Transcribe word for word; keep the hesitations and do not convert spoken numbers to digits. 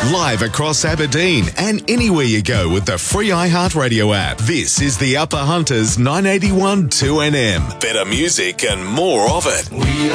Live across Aberdeen and anywhere you go with the free iHeartRadio app. This is the Upper Hunters nine eighty-one two N M. Better music and more of it.